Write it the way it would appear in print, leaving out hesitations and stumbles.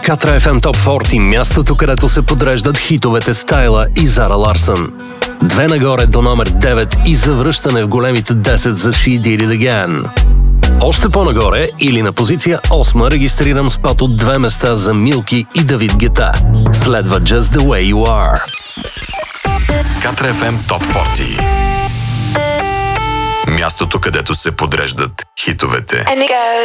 Катра FM Top 40, мястото, където се подреждат хитовете Стайла и Зара Ларсън. 2 нагоре до номер 9 и завръщане в големите 10 за She Did It Again. Още по-нагоре или на позиция 8 регистрирам спад от 2 места за Милки и Давид Гета. Следва Just The Way You Are. Катра FM Top 40. Мястото, където се подреждат хитовете.